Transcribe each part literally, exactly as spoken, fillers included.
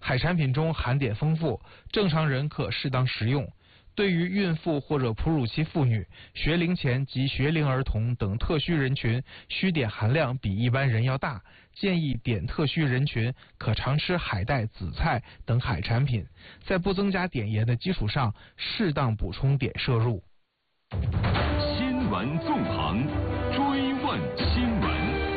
海产品中含碘丰富，正常人可适当食用。对于孕妇或者哺乳期妇女、学龄前及学龄儿童等特需人群，需碘含量比一般人要大，建议碘特需人群可常吃海带、紫菜等海产品，在不增加碘盐的基础上，适当补充碘摄入。 新闻纵横，追问新闻。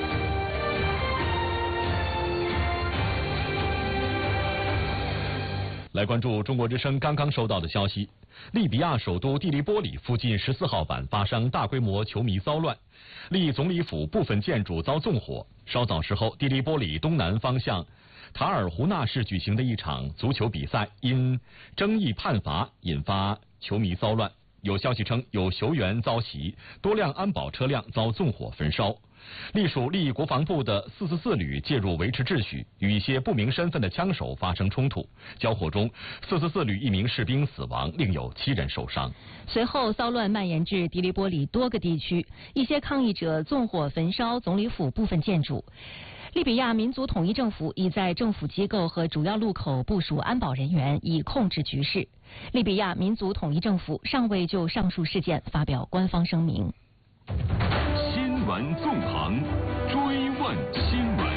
来关注中国之声刚刚收到的消息，利比亚首都蒂利波里附近十四号晚发生大规模球迷骚乱，利总理府部分建筑遭纵火。稍早时候，蒂利波里东南方向塔尔胡纳市举行的一场足球比赛因争议判罚引发球迷骚乱，有消息称有球员遭袭，多辆安保车辆遭纵火焚烧。隶属利国防部的四四四旅介入维持秩序，与一些不明身份的枪手发生冲突。交火中，四四四旅一名士兵死亡，另有七人受伤。 随后，骚乱蔓延至迪利波里多个地区，一些抗议者纵火焚烧总理府部分建筑。利比亚民族统一政府已在政府机构和主要路口部署安保人员，以控制局势。利比亚民族统一政府尚未就上述事件发表官方声明。 新闻纵横，追问新闻。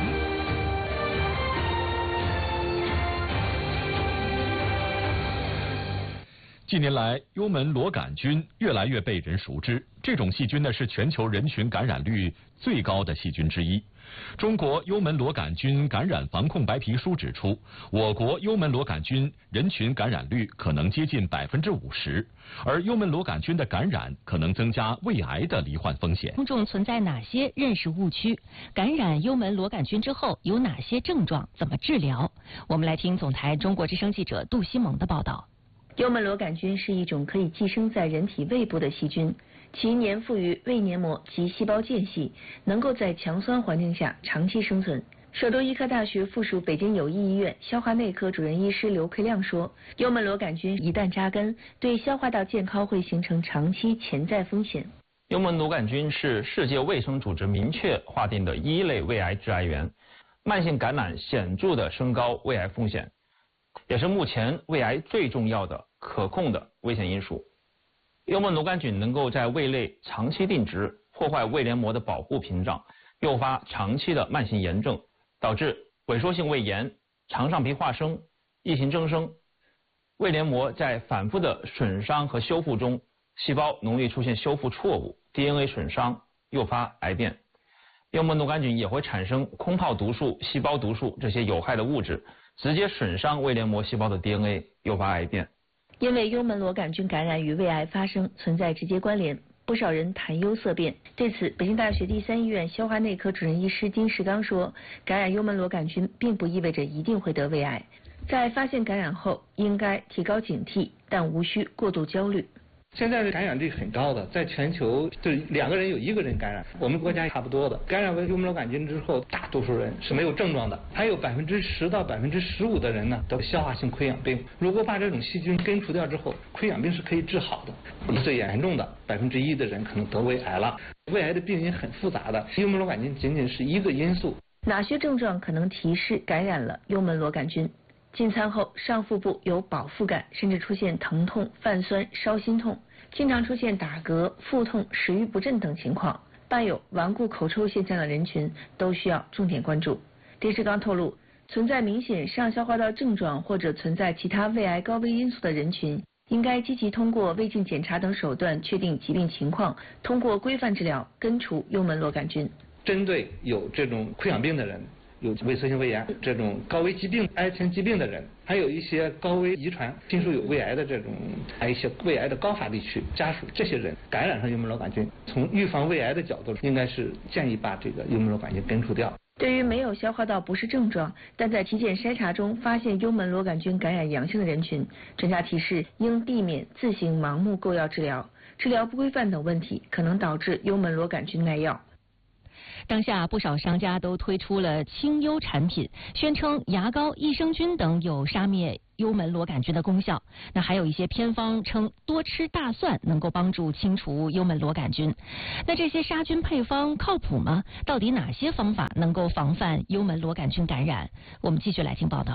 近年来，幽门螺杆菌越来越被人熟知。这种细菌呢，是全球人群感染率最高的细菌之一。中国幽门螺杆菌感染防控白皮书指出，我国幽门螺杆菌人群感染率可能接近百分之五十，而幽门螺杆菌的感染可能增加胃癌的罹患风险。 公众存在哪些认识误区？感染幽门螺杆菌之后有哪些症状？怎么治疗？我们来听总台中国之声记者杜西蒙的报道。 幽门螺杆菌是一种可以寄生在人体胃部的细菌，其黏附于胃黏膜及细胞间隙，能够在强酸环境下长期生存。首都医科大学附属北京友谊医院消化内科主任医师刘奎亮说，幽门螺杆菌一旦扎根，对消化道健康会形成长期潜在风险。 幽门螺杆菌是世界卫生组织明确划定的一类胃癌致癌源，慢性感染显著的升高胃癌风险，也是目前胃癌最重要的可控的危险因素。幽门螺杆菌能够在胃内长期定植，破坏胃黏膜的保护屏障，诱发长期的慢性炎症，导致萎缩性胃炎、肠上皮化生、异形增生。胃黏膜在反复的损伤和修复中，细胞容易出现修复错误、D N A 损伤，诱发癌变。幽门螺杆菌也会产生空泡毒素、细胞毒素这些有害的物质，直接损伤胃黏膜细胞的 D N A， 诱发癌变。 因为幽门螺杆菌感染与胃癌发生存在直接关联，不少人谈忧色变。对此，北京大学第三医院消化内科主任医师金世刚说，感染幽门螺杆菌并不意味着一定会得胃癌，在发现感染后应该提高警惕，但无需过度焦虑。 现在的感染率很高的，在全球就两个人有一个人感染，我们国家也差不多的。感染为幽门螺杆菌之后，大多数人是没有症状的，还有百分之十到百分之十五的人呢得消化性溃疡病。如果把这种细菌根除掉之后，溃疡病是可以治好的。最严重的百分之一的人可能得胃癌了。胃癌的病因很复杂的，幽门螺杆菌仅仅是一个因素。 哪些症状可能提示感染了幽门螺杆菌？进餐后上腹部有饱腹感，甚至出现疼痛、泛酸、烧心痛，经常出现打嗝、腹痛、食欲不振等情况，伴有顽固口臭现象的人群都需要重点关注。丁世刚透露，存在明显上消化道症状或者存在其他胃癌高危因素的人群，应该积极通过胃镜检查等手段确定疾病情况，通过规范治疗根除幽门螺杆菌。 针对有这种溃疡病的人，有萎缩性胃炎这种高危疾病、癌前疾病的人，还有一些高危遗传亲属有胃癌的这种，还有一些胃癌的高发地区家属，这些人感染上幽门螺杆菌，从预防胃癌的角度，应该是建议把这个幽门螺杆菌根除掉。 对于没有消化道不适症状，但在体检筛查中发现幽门螺杆菌感染阳性的人群，专家提示应避免自行盲目购药治疗，治疗不规范等问题可能导致幽门螺杆菌耐药。 当下不少商家都推出了清幽产品，宣称牙膏、益生菌等有杀灭幽门螺杆菌的功效。那还有一些偏方称多吃大蒜能够帮助清除幽门螺杆菌。那这些杀菌配方靠谱吗？到底哪些方法能够防范幽门螺杆菌感染？我们继续来听报道。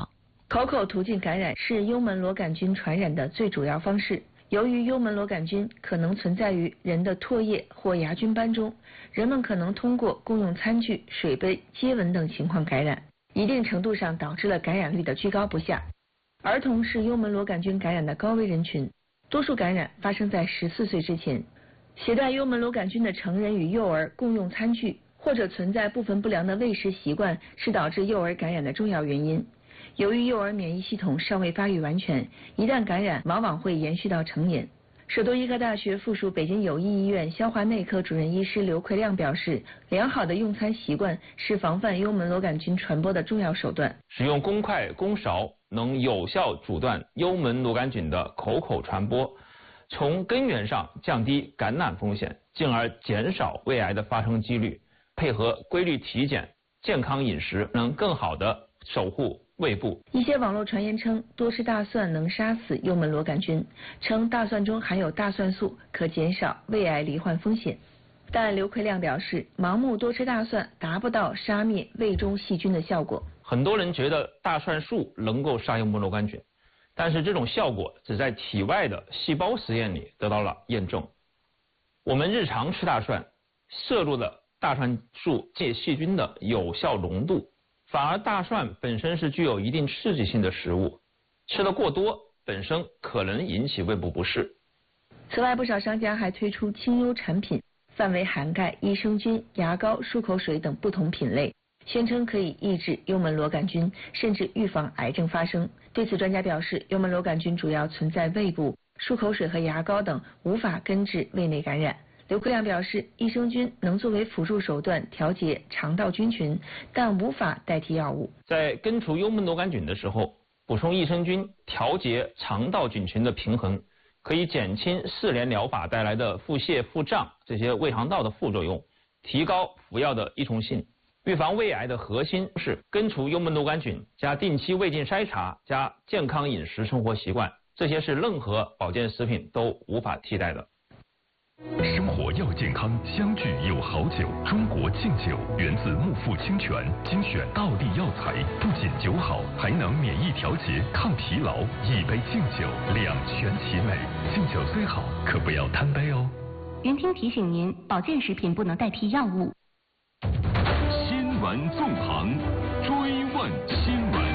口口途径感染是幽门螺杆菌传染的最主要方式。由于幽门螺杆菌可能存在于人的唾液或牙菌斑中，人们可能通过共用餐具、水杯、接吻等情况感染，一定程度上导致了感染率的居高不下。儿童是幽门螺杆菌感染的高危人群，多数感染发生在十四岁之前。携带幽门螺杆菌的成人与幼儿共用餐具，或者存在部分不良的喂食习惯，是导致幼儿感染的重要原因。由于幼儿免疫系统尚未发育完全，一旦感染往往会延续到成年。首都医科大学附属北京友谊医院消化内科主任医师刘奎亮表示，良好的用餐习惯是防范幽门螺杆菌传播的重要手段。 使用公筷公勺能有效阻断幽门螺杆菌的口口传播，从根源上降低感染风险，进而减少胃癌的发生几率。配合规律体检、健康饮食，能更好地守护胃部。 一些网络传言称多吃大蒜能杀死幽门螺杆菌，称大蒜中含有大蒜素，可减少胃癌罹患风险。但刘奎亮表示，盲目多吃大蒜达不到杀灭胃中细菌的效果。 很多人觉得大蒜素能够杀幽门螺杆菌，但是这种效果只在体外的细胞实验里得到了验证。我们日常吃大蒜摄入了大蒜素介细菌的有效浓度，反而大蒜本身是具有一定刺激性的食物，吃得过多本身可能引起胃部不适。 此外，不少商家还推出清幽产品，范围涵盖益生菌、牙膏、漱口水等不同品类，宣称可以抑制幽门螺杆菌，甚至预防癌症发生。对此，专家表示，幽门螺杆菌主要存在胃部，漱口水和牙膏等无法根治胃内感染。刘奎亮表示，益生菌能作为辅助手段调节肠道菌群，但无法代替药物。 在根除幽门螺杆菌的时候，补充益生菌调节肠道菌群的平衡，可以减轻四联疗法带来的腹泻、腹胀这些胃肠道的副作用，提高服药的依从性。预防胃癌的核心是根除幽门螺杆菌加定期胃镜筛查加健康饮食生活习惯，这些是任何保健食品都无法替代的。 生活要健康，相聚有好酒。中国劲酒源自木富清泉，精选道地药材，不仅酒好，还能免疫调节、抗疲劳。一杯劲酒，两全其美。劲酒虽好，可不要贪杯哦。 云听提醒您，保健食品不能代替药物。 新闻纵横，追问新闻。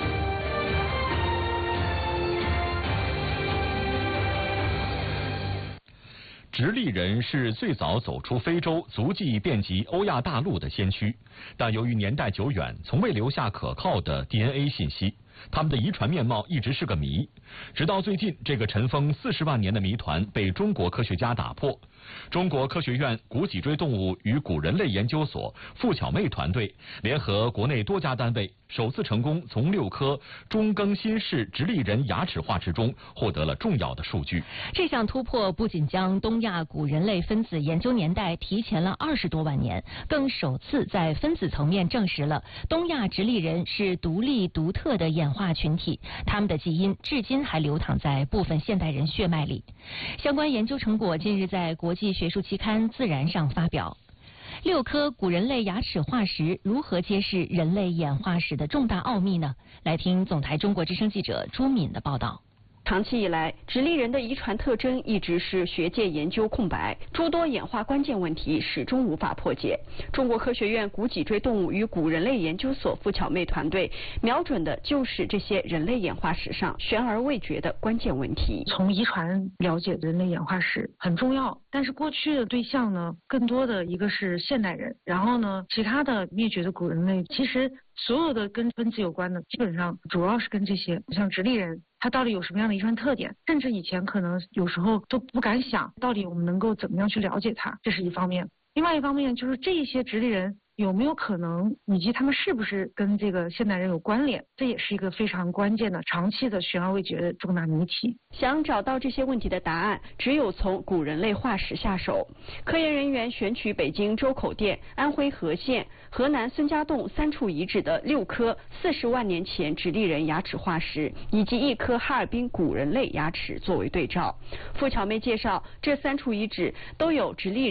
直立人是最早走出非洲、足迹遍及欧亚大陆的先驱，但由于年代久远，从未留下可靠的 D N A 信息，他们的遗传面貌一直是个谜。直到最近，这个尘封四十万年的谜团被中国科学家打破。中国科学院古脊椎动物与古人类研究所傅巧妹团队联合国内多家单位，首次成功从六颗中更新式直立人牙齿化石中获得了重要的数据。 这项突破不仅将东亚古人类分子研究年代提前了二十多万年，更首次在分子层面证实了东亚直立人是独立独特的演化群体，他们的基因至今还流淌在部分现代人血脉里。相关研究成果近日在国际学术期刊《自然》上发表。六颗古人类牙齿化石如何揭示人类演化史的重大奥秘呢？来听总台中国之声记者朱敏的报道。 长期以来，直立人的遗传特征一直是学界研究空白，诸多演化关键问题始终无法破解。中国科学院古脊椎动物与古人类研究所傅巧妹团队瞄准的就是这些人类演化史上悬而未决的关键问题。 从遗传了解人类演化史很重要，但是过去的对象呢，更多的一个是现代人，然后呢，其他的灭绝的古人类，其实所有的跟分子有关的，基本上主要是跟这些，像直立人。它到底有什么样的遗传特点？甚至以前可能有时候都不敢想，到底我们能够怎么样去了解它，这是一方面。另外一方面就是这些直立人有没有可能，以及他们是不是跟这个现代人有关联，这也是一个非常关键的、长期的悬而未决的重大谜题。 想找到这些问题的答案，只有从古人类化石下手。科研人员选取北京周口店、安徽和县、河南孙家洞三处遗址的六颗四十万年前直立人牙齿化石，以及一颗哈尔滨古人类牙齿作为对照。傅巧妹介绍，这三处遗址都有直立人